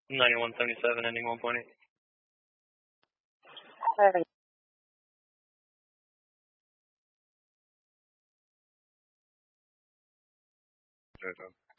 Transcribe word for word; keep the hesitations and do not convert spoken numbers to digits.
ninety-one seventy-seven, ending one point eight. Sorry. Jojo.